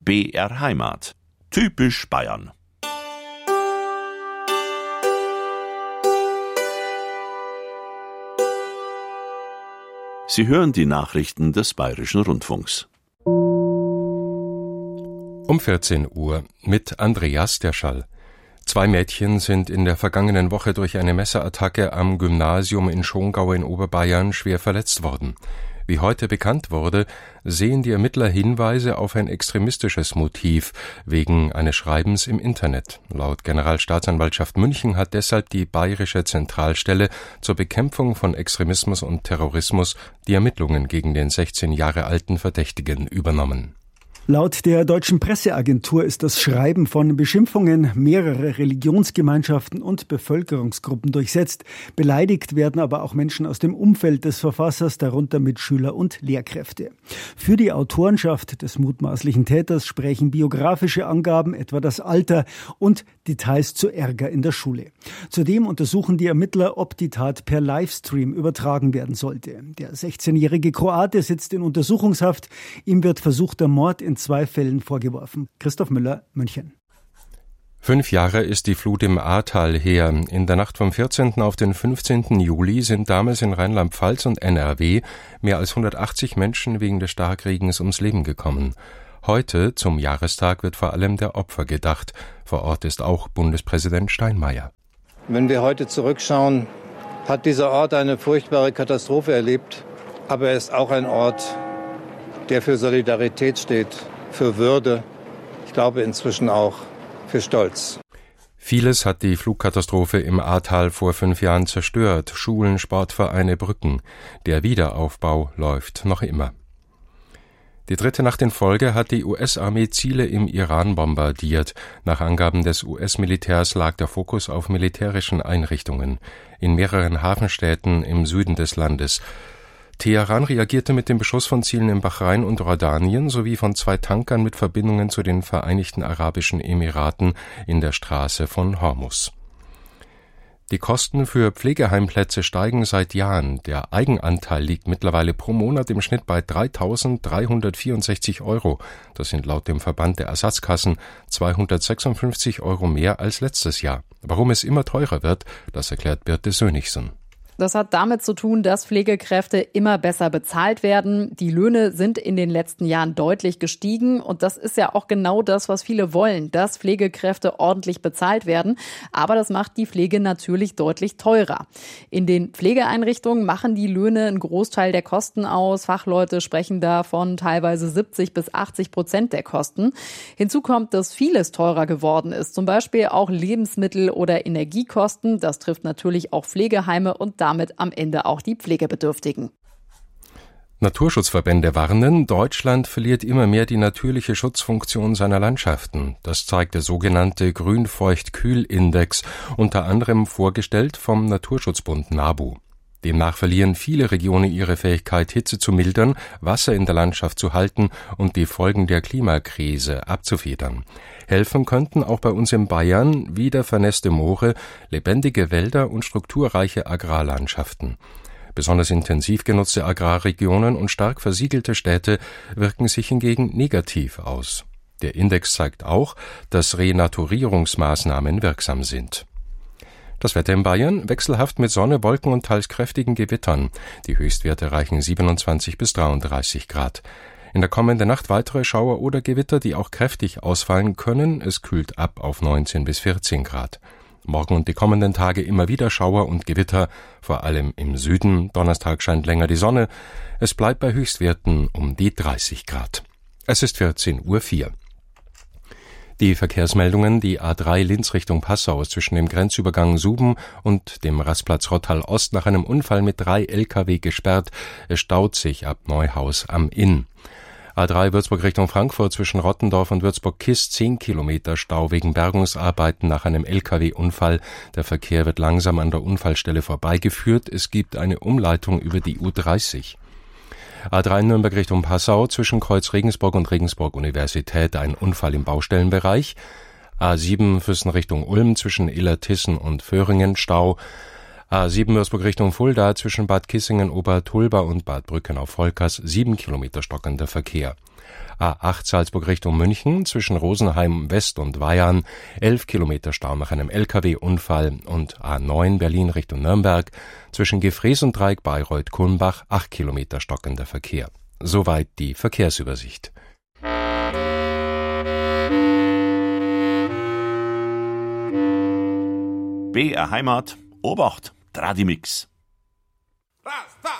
BR Heimat. Typisch Bayern. Sie hören die Nachrichten des Bayerischen Rundfunks. Um 14 Uhr mit Andreas Derschall. 2 Mädchen sind in der vergangenen Woche durch eine Messerattacke am Gymnasium in Schongau in Oberbayern schwer verletzt worden. Wie heute bekannt wurde, sehen die Ermittler Hinweise auf ein extremistisches Motiv wegen eines Schreibens im Internet. Laut Generalstaatsanwaltschaft München hat deshalb die Bayerische Zentralstelle zur Bekämpfung von Extremismus und Terrorismus die Ermittlungen gegen den 16 Jahre alten Verdächtigen übernommen. Laut der deutschen Presseagentur ist das Schreiben von Beschimpfungen mehrerer Religionsgemeinschaften und Bevölkerungsgruppen durchsetzt. Beleidigt werden aber auch Menschen aus dem Umfeld des Verfassers, darunter Mitschüler und Lehrkräfte. Für die Autorenschaft des mutmaßlichen Täters sprechen biografische Angaben, etwa das Alter und Details zu Ärger in der Schule. Zudem untersuchen die Ermittler, ob die Tat per Livestream übertragen werden sollte. Der 16-jährige Kroate sitzt in Untersuchungshaft. Ihm wird versuchter Mord in 2 Fällen vorgeworfen. Christoph Müller, München. 5 Jahre ist die Flut im Ahrtal her. In der Nacht vom 14. auf den 15. Juli sind damals in Rheinland-Pfalz und NRW mehr als 180 Menschen wegen des Starkregens ums Leben gekommen. Heute, zum Jahrestag, wird vor allem der Opfer gedacht. Vor Ort ist auch Bundespräsident Steinmeier. Wenn wir heute zurückschauen, hat dieser Ort eine furchtbare Katastrophe erlebt. Aber er ist auch ein Ort, der für Solidarität steht, für Würde, ich glaube inzwischen auch für Stolz. Vieles hat die Flugkatastrophe im Ahrtal vor 5 Jahren zerstört. Schulen, Sportvereine, Brücken. Der Wiederaufbau läuft noch immer. Die 3. Nacht in Folge hat die US-Armee Ziele im Iran bombardiert. Nach Angaben des US-Militärs lag der Fokus auf militärischen Einrichtungen in mehreren Hafenstädten im Süden des Landes. Teheran reagierte mit dem Beschuss von Zielen in Bahrain und Jordanien sowie von 2 Tankern mit Verbindungen zu den Vereinigten Arabischen Emiraten in der Straße von Hormuz. Die Kosten für Pflegeheimplätze steigen seit Jahren. Der Eigenanteil liegt mittlerweile pro Monat im Schnitt bei 3.364 €. Das sind laut dem Verband der Ersatzkassen 256 € mehr als letztes Jahr. Warum es immer teurer wird, das erklärt Birte Sönnigsen. Das hat damit zu tun, dass Pflegekräfte immer besser bezahlt werden. Die Löhne sind in den letzten Jahren deutlich gestiegen. Und das ist ja auch genau das, was viele wollen, dass Pflegekräfte ordentlich bezahlt werden. Aber das macht die Pflege natürlich deutlich teurer. In den Pflegeeinrichtungen machen die Löhne einen Großteil der Kosten aus. Fachleute sprechen da von teilweise 70-80% der Kosten. Hinzu kommt, dass vieles teurer geworden ist. Zum Beispiel auch Lebensmittel oder Energiekosten. Das trifft natürlich auch Pflegeheime und damit am Ende auch die Pflegebedürftigen. Naturschutzverbände warnen, Deutschland verliert immer mehr die natürliche Schutzfunktion seiner Landschaften. Das zeigt der sogenannte Grün-Feucht-Kühl-Index, unter anderem vorgestellt vom Naturschutzbund NABU. Demnach verlieren viele Regionen ihre Fähigkeit, Hitze zu mildern, Wasser in der Landschaft zu halten und die Folgen der Klimakrise abzufedern. Helfen könnten auch bei uns in Bayern wieder vernässte Moore, lebendige Wälder und strukturreiche Agrarlandschaften. Besonders intensiv genutzte Agrarregionen und stark versiegelte Städte wirken sich hingegen negativ aus. Der Index zeigt auch, dass Renaturierungsmaßnahmen wirksam sind. Das Wetter in Bayern wechselhaft mit Sonne, Wolken und teils kräftigen Gewittern. Die Höchstwerte reichen 27 bis 33 Grad. In der kommenden Nacht weitere Schauer oder Gewitter, die auch kräftig ausfallen können. Es kühlt ab auf 19 bis 14 Grad. Morgen und die kommenden Tage immer wieder Schauer und Gewitter, vor allem im Süden. Donnerstag scheint länger die Sonne. Es bleibt bei Höchstwerten um die 30 Grad. Es ist 14:04 Uhr. Die Verkehrsmeldungen, die A3 Linz Richtung Passau ist zwischen dem Grenzübergang Suben und dem Rastplatz Rottal Ost nach einem Unfall mit 3 Lkw gesperrt. Es staut sich ab Neuhaus am Inn. A3 Würzburg Richtung Frankfurt zwischen Rottendorf und Würzburg-Kiss 10 Kilometer Stau wegen Bergungsarbeiten nach einem Lkw-Unfall. Der Verkehr wird langsam an der Unfallstelle vorbeigeführt. Es gibt eine Umleitung über die U30. A3 Nürnberg Richtung Passau zwischen Kreuz Regensburg und Regensburg Universität ein Unfall im Baustellenbereich. A7 Füssen Richtung Ulm zwischen Illertissen und Föhringen Stau. A7 Würzburg Richtung Fulda zwischen Bad Kissingen, Obertulba und Bad Brücken auf Volkers 7 Kilometer stockender Verkehr. A8 Salzburg Richtung München zwischen Rosenheim West und Weyarn 11 Kilometer Stau nach einem LKW-Unfall und A9 Berlin Richtung Nürnberg zwischen Gefrees und Dreieck-Bayreuth-Kulmbach 8 Kilometer stockender Verkehr. Soweit die Verkehrsübersicht. BR Heimat, Obacht, Tradimix. Rasta!